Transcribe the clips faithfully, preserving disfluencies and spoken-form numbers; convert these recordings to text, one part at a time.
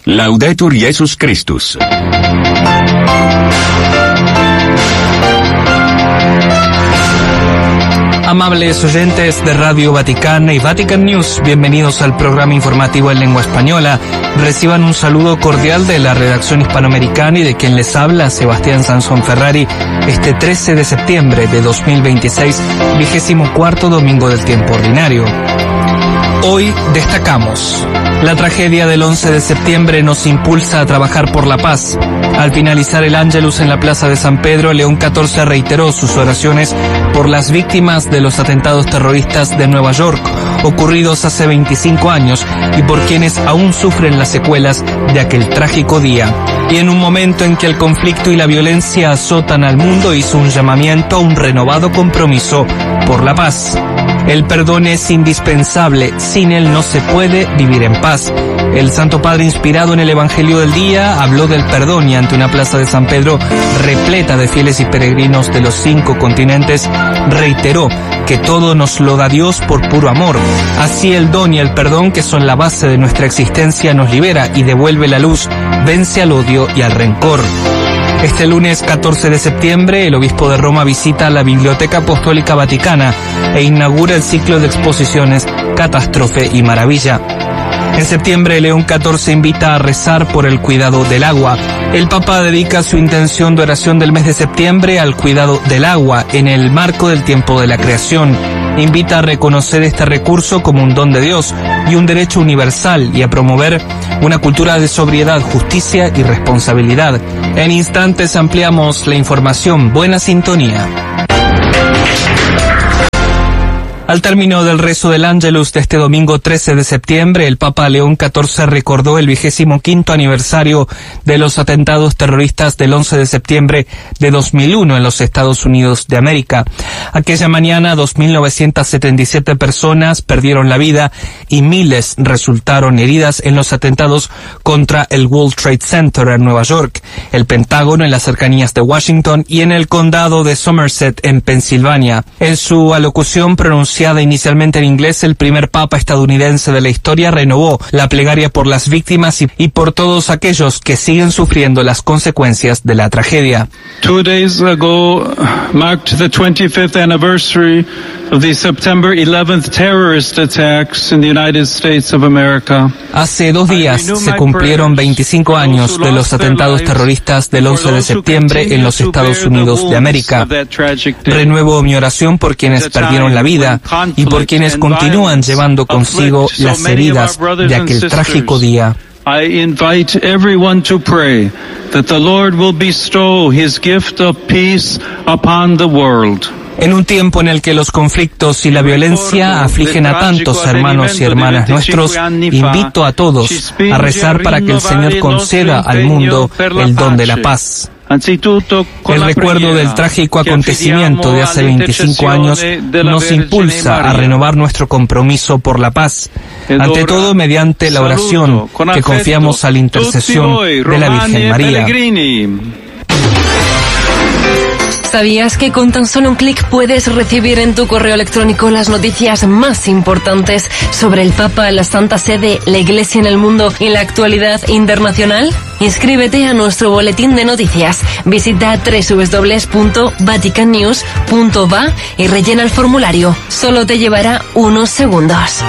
Laudetur Jesus Christus. Amables oyentes de Radio Vaticana y Vatican News, bienvenidos al programa informativo en lengua española. Reciban un saludo cordial de la redacción hispanoamericana y de quien les habla, Sebastián Sansón Ferrari, este trece de septiembre de dos mil veintiséis, vigésimo cuarto domingo del tiempo ordinario. Hoy destacamos: la tragedia del once de septiembre nos impulsa a trabajar por la paz. Al finalizar el Ángelus en la Plaza de San Pedro, León catorce reiteró sus oraciones por las víctimas de los atentados terroristas de Nueva York, ocurridos hace veinticinco años, y por quienes aún sufren las secuelas de aquel trágico día. Y en un momento en que el conflicto y la violencia azotan al mundo, hizo un llamamiento a un renovado compromiso por la paz. El perdón es indispensable, sin él no se puede vivir en paz. El Santo Padre, inspirado en el Evangelio del día, habló del perdón y ante una plaza de San Pedro repleta de fieles y peregrinos de los cinco continentes, reiteró que todo nos lo da Dios por puro amor. Así el don y el perdón, que son la base de nuestra existencia, nos libera y devuelve la luz, vence al odio y al rencor. Este lunes catorce de septiembre, el obispo de Roma visita la Biblioteca Apostólica Vaticana e inaugura el ciclo de exposiciones Catástrofe y Maravilla. En septiembre, León catorce invita a rezar por el cuidado del agua. El Papa dedica su intención de oración del mes de septiembre al cuidado del agua en el marco del tiempo de la creación. Invita a reconocer este recurso como un don de Dios y un derecho universal, y a promover una cultura de sobriedad, justicia y responsabilidad. En instantes ampliamos la información. Buena sintonía. Al término del rezo del Ángelus de este domingo trece de septiembre, el Papa León catorce recordó el vigésimo quinto aniversario de los atentados terroristas del once de septiembre de dos mil uno en los Estados Unidos de América. Aquella mañana, dos mil novecientas setenta y siete personas perdieron la vida y miles resultaron heridas en los atentados contra el World Trade Center en Nueva York, el Pentágono en las cercanías de Washington y en el condado de Somerset en Pensilvania. En su alocución pronunciada inicialmente en inglés, el primer papa estadounidense de la historia renovó la plegaria por las víctimas y, y por todos aquellos que siguen sufriendo las consecuencias de la tragedia. Two days ago marked the twenty-fifth anniversary of the September eleventh terrorist attacks in the United States of America. Hace dos días se cumplieron veinticinco años de los atentados terroristas del once de septiembre en los Estados Unidos de América. Renuevo mi oración por quienes perdieron la vida y por quienes continúan llevando consigo las heridas de aquel trágico día. I invite everyone to pray that the Lord will bestow his gift of peace upon the world. En un tiempo en el que los conflictos y la violencia afligen a tantos hermanos y hermanas nuestros, invito a todos a rezar para que el Señor conceda al mundo el don de la paz. El recuerdo del trágico acontecimiento de hace veinticinco años nos impulsa a renovar nuestro compromiso por la paz, ante todo mediante la oración que confiamos a la intercesión de la Virgen María. ¿Sabías que con tan solo un clic puedes recibir en tu correo electrónico las noticias más importantes sobre el Papa, la Santa Sede, la Iglesia en el mundo y la actualidad internacional? Inscríbete a nuestro boletín de noticias. Visita doble u doble u doble u punto vatican news punto va y rellena el formulario. Solo te llevará unos segundos.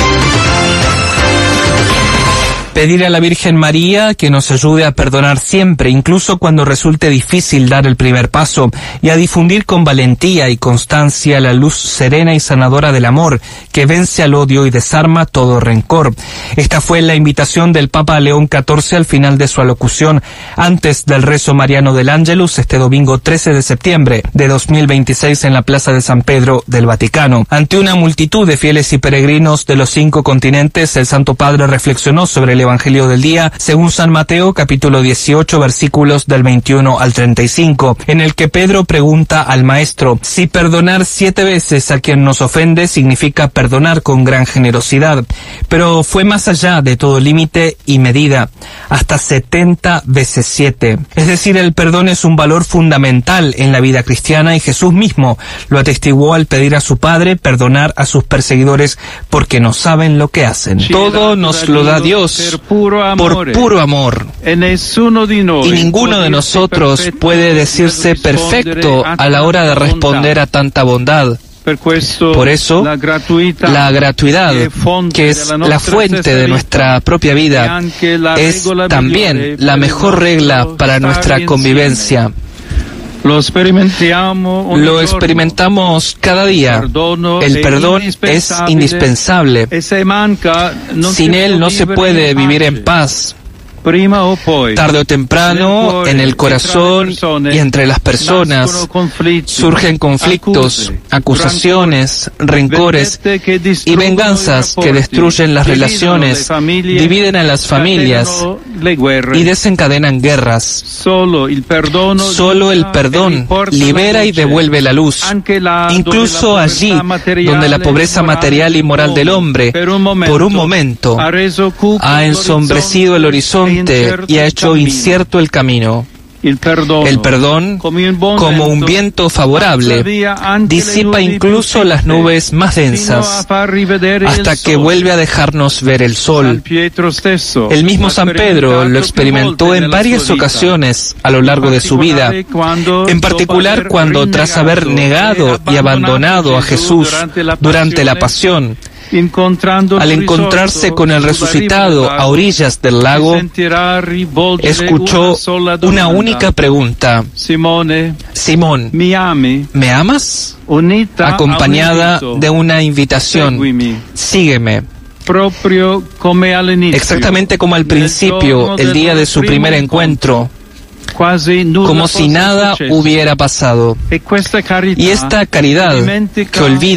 Pedir a la Virgen María que nos ayude a perdonar siempre, incluso cuando resulte difícil dar el primer paso, y a difundir con valentía y constancia la luz serena y sanadora del amor, que vence al odio y desarma todo rencor. Esta fue la invitación del Papa León catorce al final de su alocución antes del rezo mariano del Ángelus este domingo trece de septiembre de dos mil veintiséis en la Plaza de San Pedro del Vaticano. Ante una multitud de fieles y peregrinos de los cinco continentes, el Santo Padre reflexionó sobre el Evangelio del día según San Mateo capítulo dieciocho versículos del veintiuno al treinta y cinco, en el que Pedro pregunta al Maestro si perdonar siete veces a quien nos ofende significa perdonar con gran generosidad, pero fue más allá de todo límite y medida, hasta setenta veces siete. Es decir, el perdón es un valor fundamental en la vida cristiana y Jesús mismo lo atestiguó al pedir a su Padre perdonar a sus perseguidores porque no saben lo que hacen. Todo nos lo da Dios por puro amor. Y ninguno de nosotros puede decirse perfecto a la hora de responder a tanta bondad. Por eso, la gratuidad, que es la fuente de nuestra propia vida, es también la mejor regla para nuestra convivencia. Lo experimentamos cada día. El perdón es indispensable. Sin él no se puede vivir en paz. Tarde o temprano, en el corazón y entre las personas, surgen conflictos, acusaciones, rencores y venganzas que destruyen las relaciones, dividen a las familias y desencadenan guerras. Solo el perdón libera y devuelve la luz, incluso allí donde la pobreza material y moral del hombre, por un momento, ha ensombrecido el horizonte y ha hecho incierto el camino. El perdón, como un viento favorable, disipa incluso las nubes más densas, hasta que vuelve a dejarnos ver el sol. El mismo San Pedro lo experimentó en varias ocasiones a lo largo de su vida, en particular cuando, tras haber negado y abandonado a Jesús durante la pasión, al encontrarse con el resucitado a orillas del lago, escuchó una única pregunta: Simón, ¿me amas? Acompañada de una invitación: sígueme. Exactamente como al principio, el día de su primer encuentro, como si nada hubiera pasado. Y esta caridad que olvida